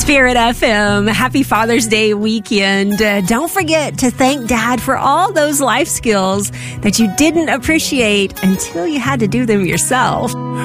Spirit FM. Happy Father's Day weekend. Don't forget to thank Dad for all those life skills that you didn't appreciate until you had to do them yourself.